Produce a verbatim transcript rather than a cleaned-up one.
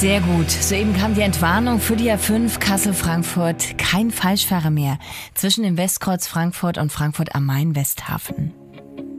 Sehr gut. Soeben kam die Entwarnung für die A fünf Kassel-Frankfurt. Kein Falschfahrer mehr zwischen dem Westkreuz Frankfurt und Frankfurt am Main-Westhafen.